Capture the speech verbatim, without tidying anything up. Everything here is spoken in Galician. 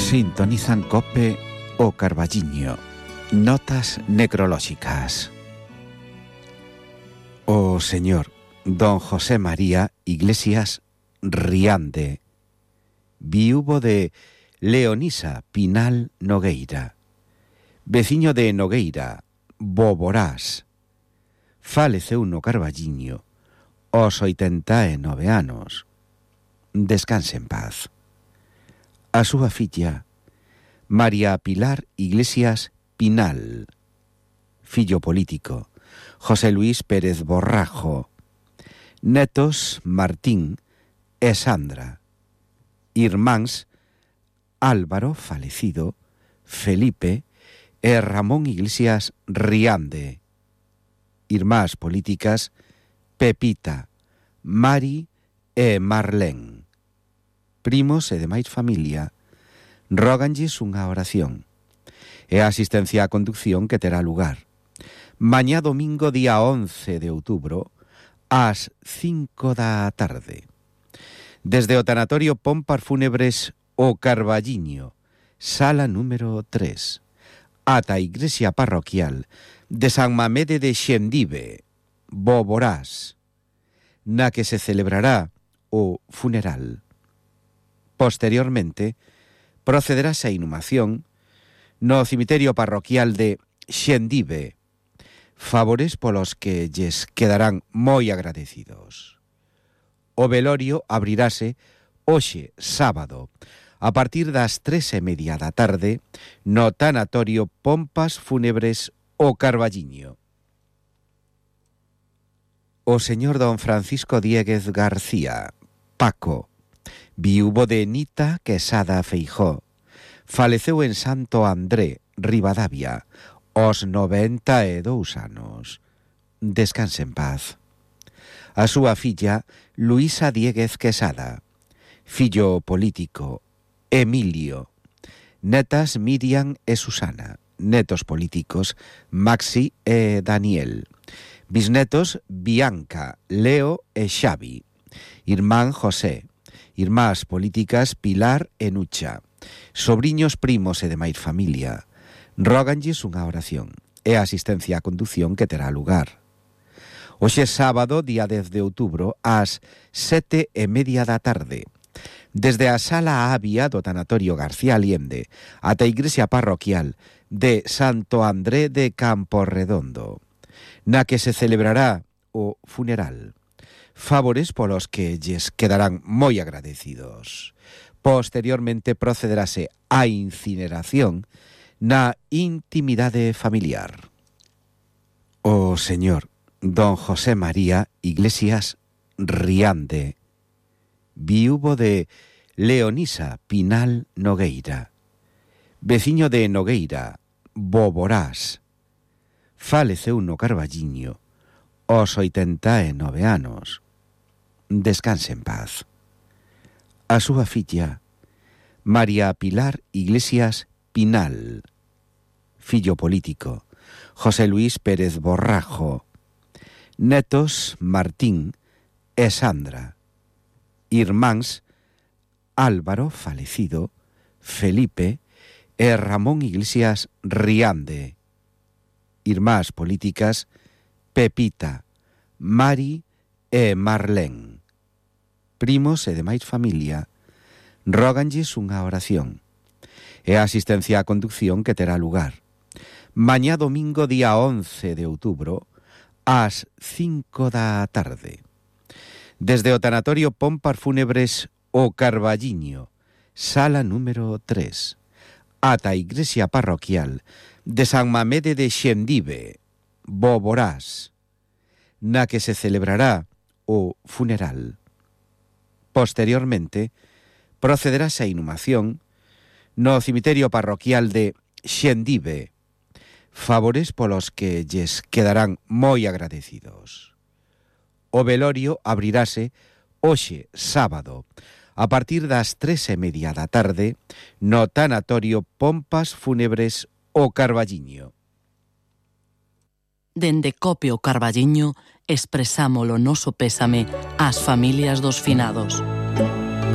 Sintonizan COPE o Carballiño. Notas necrolóxicas. O señor don José María Iglesias Riande, viúvo de Leonisa Pinal Nogueira, veciño de Nogueira, Boborás, faleceu no Carballiño aos oitenta e nove anos. Descanse en paz. A súa filla, María Pilar Iglesias Pinal, fillo político, José Luis Pérez Borrajo, netos Martín e Sandra, irmáns Álvaro falecido, Felipe e Ramón Iglesias Riande, irmás políticas Pepita, Mari e Marlén, primos e demais familia, róganlles unha oración e a asistencia á conducción que terá lugar mañá domingo día once de outubro ás cinco da tarde desde o tanatorio Pompas Fúnebres o Carballiño, sala número tres, ata a igrexa parroquial de San Mamede de Xendive, Boborás, na que se celebrará o funeral. Posteriormente, procederase a inhumación no cemiterio parroquial de Xendive, favores polos que lles quedarán moi agradecidos. O velorio abrirase hoxe, sábado, a partir das tres e media da tarde, no tanatorio Pompas Fúnebres o Carballiño. O señor don Francisco Diéguez García, Paco, viúvo de Nita Quesada Feijó, faleceu en Santo André, Ribadavia, aos noventa e dous anos. Descanse en paz. A súa filla, Luisa Diéguez Quesada, fillo político, Emilio, netas Miriam e Susana, netos políticos, Maxi e Daniel, bisnetos Bianca, Leo e Xavi, irmán José, irmás políticas Pilar e Nucha, sobriños, primos e demais familia, róganlles unha oración e a asistencia á condución que terá lugar. Hoxe sábado, día dez de outubro, ás sete e media da tarde, desde a sala Avia do tanatorio García Allende ata a igrexa parroquial de Santo André de Camporredondo, na que se celebrará o funeral, favores polos que lles quedarán moi agradecidos. Posteriormente procederase á incineración na intimidade familiar. O señor don José María Iglesias Riande, viúvo de Leonisa Pinal Nogueira, veciño de Nogueira, Boborás, faleceu no Carballiño aos oitenta e nove anos. Descanse en paz. A súa filla, María Pilar Iglesias Pinal, fillo político, José Luis Pérez Borrajo, netos Martín e Sandra, irmáns Álvaro falecido, Felipe e Ramón Iglesias Riande, irmás políticas Pepita, Mari e Marlén, primos e demais familia, róganlles unha oración e a asistencia á conducción que terá lugar mañá domingo día once de outubro ás cinco da tarde desde o tanatorio Pompas Fúnebres o Carballiño, sala número tres, ata a igrexa parroquial de San Mamede de Xendive, Boborás, na que se celebrará o funeral. Posteriormente, procederase a inhumación no cemiterio parroquial de Xendive, favores polos que lles quedarán moi agradecidos. O velorio abrirase hoxe, sábado, a partir das tres e media da tarde, no tanatorio Pompas Fúnebres o Carballiño. Dende COPE o Carballiño expresamos o noso pésame ás familias dos finados.